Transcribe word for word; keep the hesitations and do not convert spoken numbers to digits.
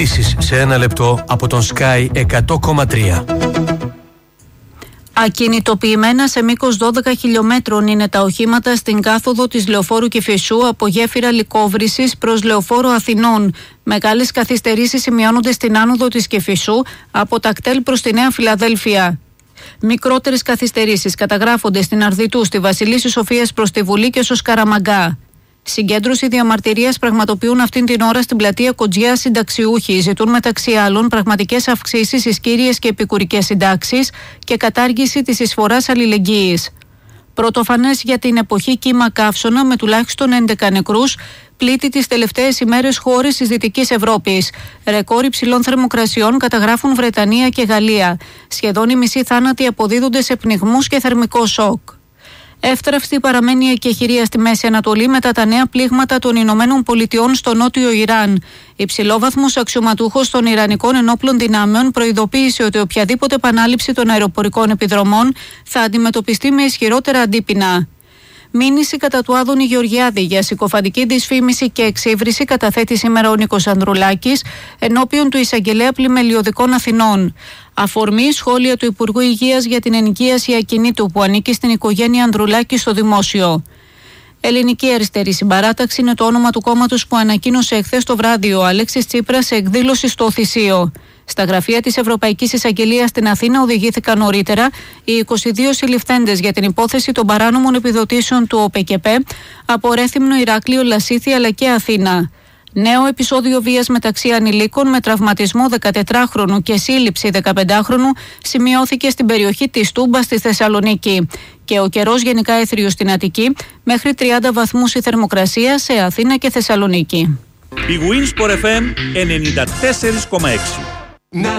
Ειδήσεις σε ένα λεπτό από τον Sky εκατό κόμμα τρία. Ακινητοποιημένα σε μήκος δώδεκα χιλιομέτρων είναι τα οχήματα στην κάθοδο της Λεωφόρου Κηφισού από γέφυρα Λυκόβρησης προς Λεωφόρο Αθηνών. Μεγάλες καθυστερήσεις σημειώνονται στην άνοδο της Κηφισού από τα κτέλ προς τη Νέα Φιλαδέλφια. Μικρότερες καθυστερήσεις καταγράφονται στην Αρδιτού, στη Βασιλίσση Σοφίας προς τη Βουλή και στο Σκαραμαγκά. Συγκέντρωση διαμαρτυρίας πραγματοποιούν αυτήν την ώρα στην πλατεία Κοντζιά συνταξιούχοι. Ζητούν μεταξύ άλλων πραγματικές αυξήσεις στις κύριες και επικουρικές συντάξεις και κατάργηση της εισφοράς αλληλεγγύης. Πρωτοφανές για την εποχή κύμα καύσωνα με τουλάχιστον έντεκα νεκρούς πλήττει τις τελευταίες ημέρες χώρες της Δυτικής Ευρώπης. Ρεκόρ υψηλών θερμοκρασιών καταγράφουν Βρετανία και Γαλλία. Σχεδόν οι μισοί θάνατοι αποδίδονται σε πνιγμούς και θερμικό σοκ. Εύθραυστη παραμένει η εκεχηρία στη Μέση Ανατολή μετά τα νέα πλήγματα των Ηνωμένων Πολιτειών στο νότιο Ιράν. Υψηλόβαθμος αξιωματούχος των Ιρανικών Ενόπλων Δυνάμεων προειδοποίησε ότι οποιαδήποτε επανάληψη των αεροπορικών επιδρομών θα αντιμετωπιστεί με ισχυρότερα αντίπεινα. Μήνυση κατά του Άδωνη Γεωργιάδη για συκοφαντική δυσφήμιση και εξύβριση καταθέτει σήμερα ο Νίκος Ανδρουλάκης ενώπιον του Εισαγγελέα Πλημελιωδικών Αθηνών. Αφορμή σχόλια του Υπουργού Υγείας για την ενοικίαση ακινήτου που ανήκει στην οικογένεια Ανδρουλάκη στο δημόσιο. Ελληνική Αριστερή Συμπαράταξη είναι το όνομα του κόμματος που ανακοίνωσε εχθές το βράδυ ο Αλέξης Τσίπρας σε εκδήλωση στο Οθυσείο. Στα γραφεία της Ευρωπαϊκής Εισαγγελίας στην Αθήνα οδηγήθηκαν νωρίτερα οι είκοσι δύο συλληφθέντες για την υπόθεση των παράνομων επιδοτήσεων του ΟΠΕΚΕΠΕ από Ρέθυμνο, Ηράκλειο, Λασίθι αλλά και Αθήνα. Νέο επεισόδιο βίας μεταξύ ανηλίκων με τραυματισμό δεκατετράχρονου και σύλληψη δεκαπεντάχρονου σημειώθηκε στην περιοχή της Τούμπας στη Θεσσαλονίκη. Και ο καιρός γενικά έθριος στην Αττική, μέχρι τριάντα βαθμούς η θερμοκρασία σε Αθήνα και Θεσσαλονίκη. Η Winsport εφ εμ ενενήντα τέσσερα κόμμα έξι.